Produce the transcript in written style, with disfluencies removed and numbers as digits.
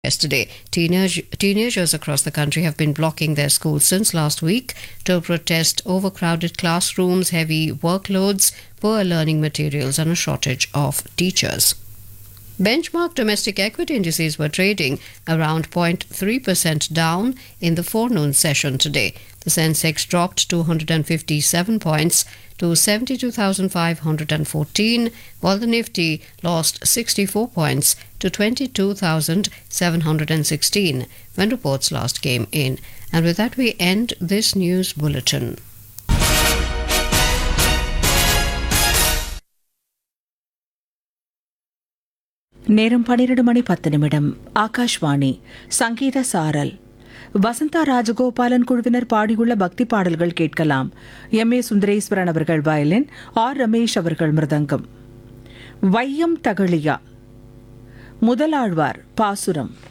Yesterday, teenagers across the country have been blocking their schools since last week to protest overcrowded classrooms, heavy workloads, poor learning materials, and a shortage of teachers. Benchmark domestic equity indices were trading around 0.3% down in the forenoon session today. The Sensex dropped 257 points to 72,514, while the Nifty lost 64 points to 22,716 when reports last came in. And with that, we end this news bulletin. நேரம் 12:10 ஆகாஷ்வாணி சங்கீத சாரல். வசந்தா ராஜகோபாலன் குழுவினர் பாடியுள்ள பக்தி பாடல்கள் கேட்கலாம். M. ஏ. சுந்தரேஸ்வரன் அவர்கள் violin, R. Ramesh அவர்கள் மிருதங்கம். வையம் தகழியா முதலாழ்வார் பாசுரம்.